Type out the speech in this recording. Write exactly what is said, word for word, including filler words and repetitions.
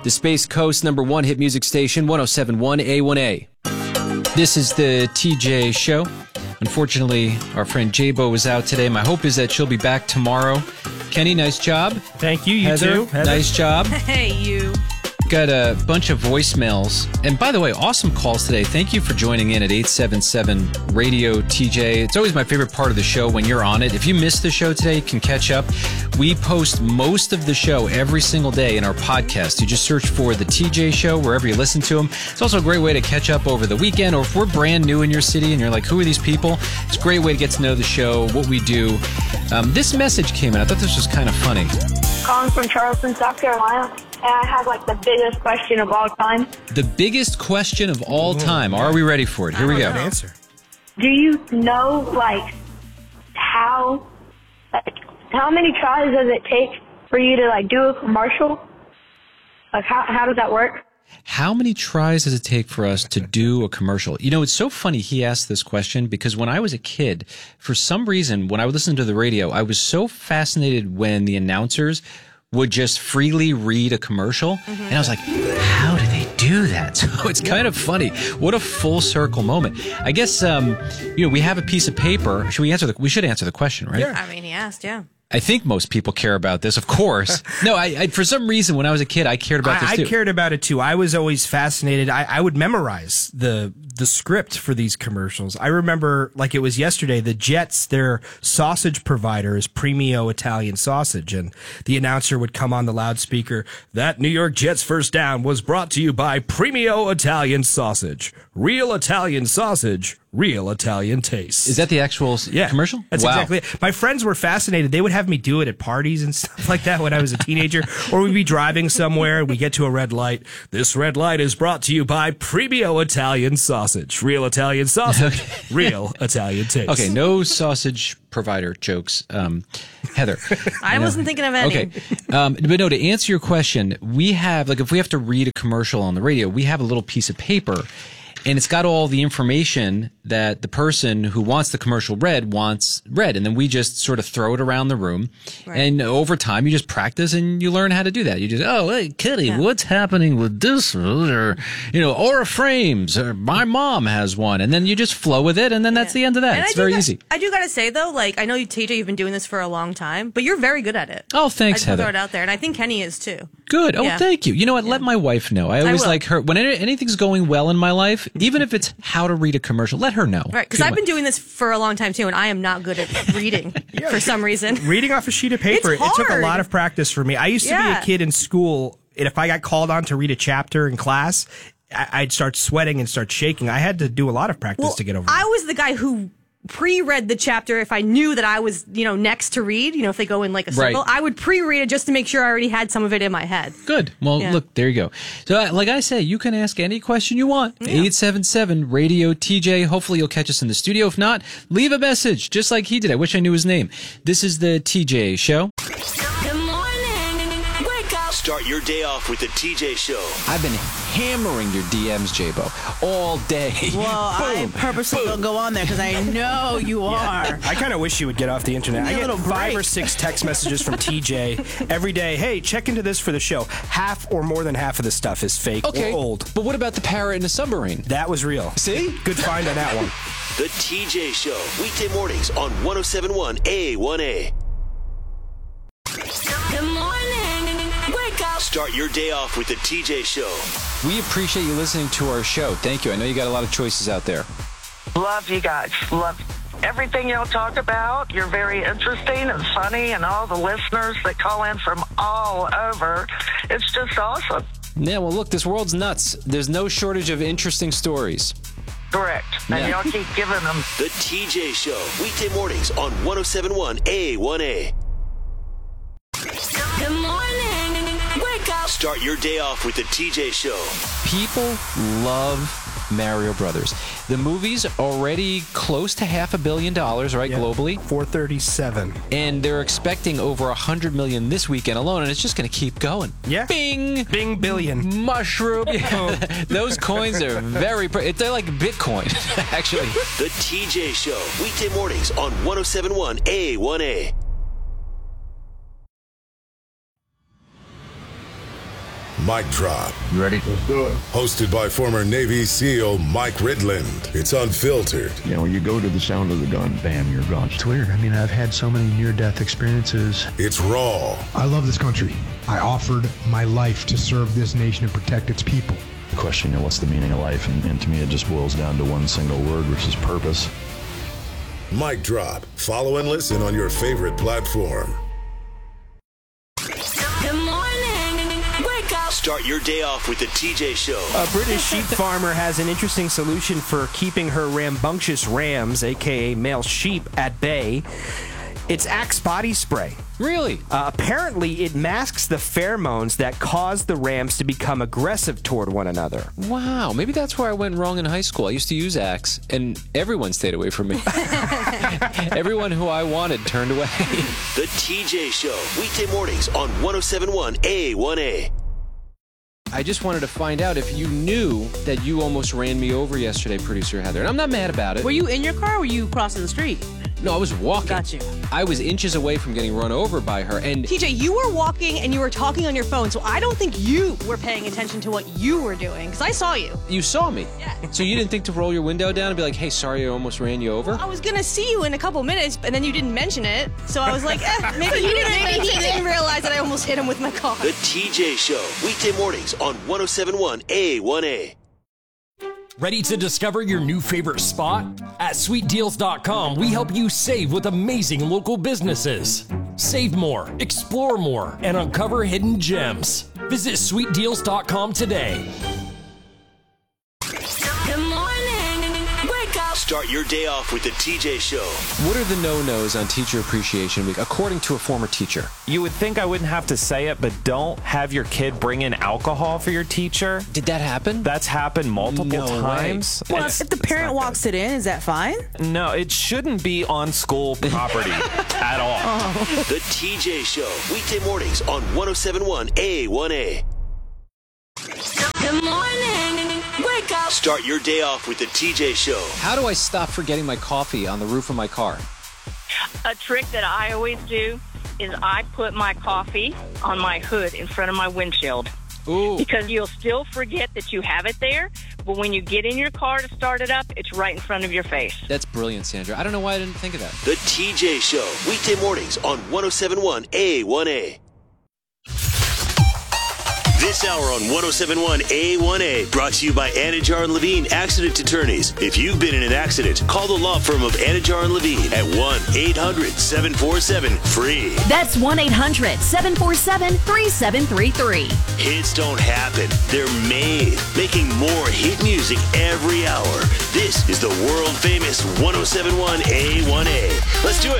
the Space Coast number one hit music station, one oh seven point one A one A. This is the T J Show. Unfortunately, our friend J-Bo was out today. My hope is that she'll be back tomorrow. Kenny, nice job. Thank you, you Heather, too. Heather, nice job. Hey, you. Got a bunch of voicemails. And by the way, awesome calls today. Thank you for joining in at eight seven seven radio T J. It's always my favorite part of the show when you're on it. If you missed the show today, you can catch up. We post most of the show every single day in our podcast. You just search for the T J Show wherever you listen to them. It's also a great way to catch up over the weekend, or if we're brand new in your city and you're like, who are these people? It's a great way to get to know the show, what we do. Um, this message came in. I thought this was kind of funny. Calling from Charleston, South Carolina, and I have like the biggest question of all time. The biggest question of all time. Are we ready for it? Here we go. Good answer. Do you know like how like how many tries does it take for you to like do a commercial? Like how how does that work? How many tries does it take for us to do a commercial? You know, it's so funny he asked this question because when I was a kid, for some reason, when I would listen to the radio, I was so fascinated when the announcers would just freely read a commercial. Mm-hmm. And I was like, how do they do that? So it's kind of funny. What a full circle moment. I guess, um, you know, we have a piece of paper. Should we answer the, we should answer the question, right? Yeah. I mean, he asked, yeah. I think most people care about this, of course. No, I, I for some reason, when I was a kid, I cared about this I, too. I cared about it too. I was always fascinated. I, I would memorize the the script for these commercials. I remember, like it was yesterday, the Jets, their sausage provider is Premio Italian Sausage, and the announcer would come on the loudspeaker, that New York Jets first down was brought to you by Premio Italian Sausage. Real Italian sausage, real Italian taste. Is that the actual yeah, commercial? That's wow. exactly it. My friends were fascinated. They would have me do it at parties and stuff like that when I was a teenager. Or we'd be driving somewhere, we get to a red light. This red light is brought to you by Premio Italian Sausage. Real Italian sausage, real Italian taste. Okay, no sausage provider jokes. Um, Heather. I wasn't thinking of any. Okay. Um, but no, to answer your question, we have, like, if we have to read a commercial on the radio, we have a little piece of paper. And it's got all the information that the person who wants the commercial read wants read. And then we just sort of throw it around the room. Right. And over time, you just practice and you learn how to do that. You just, oh, hey, Kitty, yeah. what's happening with this? Or, you know, Aura Frames, or my mom has one. And then you just flow with it. And then that's yeah. the end of that. And it's I very got, easy. I do got to say, though, like, I know you, T J, you've been doing this for a long time, but you're very good at it. Oh, thanks, I Heather. throw it out there. And I think Kenny is, too. Good. Oh, yeah. thank you. You know what? Yeah. Let my wife know. I always I like her. When anything's going well in my life, even if it's how to read a commercial, let her know. Right, because I've been doing this for a long time, too, and I am not good at reading yeah. for some reason. Reading off a sheet of paper, it's it took a hard. lot of practice for me. I used to yeah. be a kid in school, and if I got called on to read a chapter in class, I'd start sweating and start shaking. I had to do a lot of practice well, to get over it. I was the guy who pre-read the chapter if I knew that I was, you know, next to read. You know, if they go in like a circle, right. I would pre-read it just to make sure I already had some of it in my head. Good. Well, yeah. look, there you go. So, uh, like I say, you can ask any question you want. Yeah. eight seven seven radio T J. Hopefully you'll catch us in the studio. If not, leave a message, just like he did. I wish I knew his name. This is the T J Show. Start your day off with the T J Show. I've been hammering your D Ms, J-Bo, all day. Well, I purposely don't go on there because I know you yeah. are. I kind of wish you would get off the internet. I get five or six text messages from T J every day. Hey, check into this for the show. Half or more than half of the stuff is fake okay. or old. But what about the parrot in the submarine? That was real. See? Good find on that one. The T J Show, weekday mornings on one oh seven point one A one A. Start your day off with the T J Show. We appreciate you listening to our show. Thank you. I know you got a lot of choices out there. Love you guys. Love everything y'all talk about. You're very interesting and funny, and all the listeners that call in from all over. It's just awesome. Yeah, well, look, this world's nuts. There's no shortage of interesting stories. Correct. And yeah. y'all keep giving them. The T J Show, weekday mornings on one oh seven point one A one A. Good morning. Wake up. Start your day off with the T J Show. People love Mario Brothers. The movie's already close to half a billion dollars, right, yeah. globally? four thirty-seven. And they're expecting over one hundred million this weekend alone, and it's just going to keep going. Yeah. Bing! Bing billion. Mushroom. Those coins are very... Pre- they're like Bitcoin, actually. The T J Show, weekday mornings on one oh seven point one A one A. Mic Drop. You ready? Let's do it. Hosted by former Navy SEAL Mike Ridland. It's unfiltered. You know, when you go to the sound of the gun, bam, you're gone. It's weird. I mean, I've had so many near-death experiences. It's raw. I love this country. I offered my life to serve this nation and protect its people. The question, you know, what's the meaning of life? And, and to me, it just boils down to one single word, which is purpose. Mic Drop. Follow and listen on your favorite platform. Good morning. Wake up. Start your day off with the T J Show. A British sheep farmer has an interesting solution for keeping her rambunctious rams, a k a male sheep, at bay. It's Axe body spray. Really? Uh, apparently, it masks the pheromones that cause the rams to become aggressive toward one another. Wow, maybe that's where I went wrong in high school. I used to use Axe, and everyone stayed away from me. Everyone who I wanted turned away. The T J Show, weekday mornings on one oh seven point one A one A. I just wanted to find out if you knew that you almost ran me over yesterday, producer Heather. And I'm not mad about it. Were you in your car or were you crossing the street? No, I was walking. Got you. I was inches away from getting run over by her. And T J, you were walking and you were talking on your phone, so I don't think you were paying attention to what you were doing, because I saw you. you saw me. Yeah. So you didn't think to roll your window down and be like, hey, sorry, I almost ran you over? I was going to see you in a couple minutes, and then you didn't mention it, so I was like, eh, maybe, you didn't, maybe he didn't realize that I almost hit him with my car. The T J Show, weekday mornings on one oh seven point one A one A. Ready to discover your new favorite spot? At sweet deals dot com, we help you save with amazing local businesses. Save more, explore more, and uncover hidden gems. Visit sweet deals dot com today. Good morning. Wake up. Start your day off with the T J Show. What are the no-nos on Teacher Appreciation Week, according to a former teacher? You would think I wouldn't have to say it, but don't have your kid bring in alcohol for your teacher. Did that happen? That's happened multiple No times. Well, It's- if the parent walks it in, is that fine? No, it shouldn't be on school property at all. Oh. The T J Show, weekday mornings on one oh seven point one A one A. Good morning. Wake up. Start your day off with the T J Show. How do I stop forgetting my coffee on the roof of my car? A trick that I always do is I put my coffee on my hood in front of my windshield. Ooh. Because you'll still forget that you have it there, but when you get in your car to start it up, it's right in front of your face. That's brilliant, Sandra. I don't know why I didn't think of that. The T J Show, weekday mornings on one oh seven point one A one A. This hour on one oh seven point one A one A, brought to you by Anajar and Levine Accident Attorneys. If you've been in an accident, call the law firm of Anajar and Levine at one eight hundred seven four seven FREE. That's one eight hundred seven four seven three seven three three. Hits don't happen, they're made. Making more hit music every hour. This is the world famous one oh seven point one A one A. Let's do it.